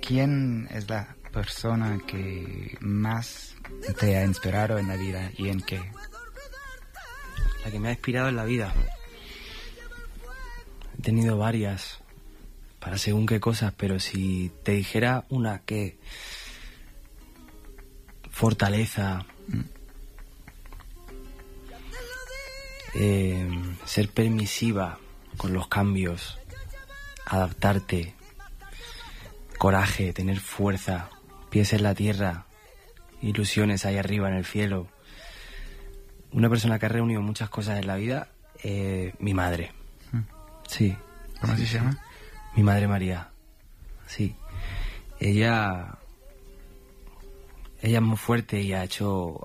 ¿quién es la persona que más te ha inspirado en la vida y en qué? La que me ha inspirado en la vida. He tenido varias, para según qué cosas, pero si te dijera una que... Fortaleza... ser permisiva con los cambios, adaptarte, coraje, tener fuerza, pies en la tierra, ilusiones ahí arriba en el cielo. Una persona que ha reunido muchas cosas en la vida, mi madre. Sí. ¿Cómo se llama? Mi madre María. Sí. Ella es muy fuerte y ha hecho,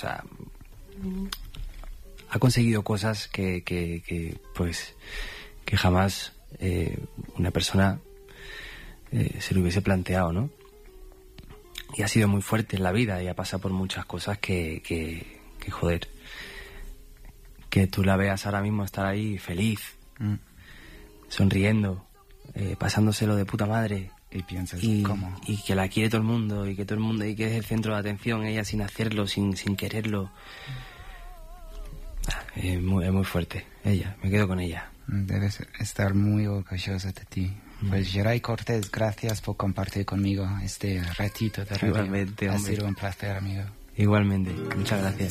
ha conseguido cosas que jamás una persona se lo hubiese planteado, ¿no? Y ha sido muy fuerte en la vida y ha pasado por muchas cosas que joder, que tú la veas ahora mismo estar ahí feliz, sonriendo, pasándoselo de puta madre. Y piensas, ¿cómo? Y que la quiere todo el mundo, y que todo el mundo, y que es el centro de atención, ella sin hacerlo, sin quererlo. Es muy fuerte, ella, me quedo con ella. Debes estar muy orgullosa de ti. Pues Geray Cortés, gracias por compartir conmigo este ratito de radio. Igualmente, ha hombre. sido un placer, amigo. Igualmente, muchas gracias.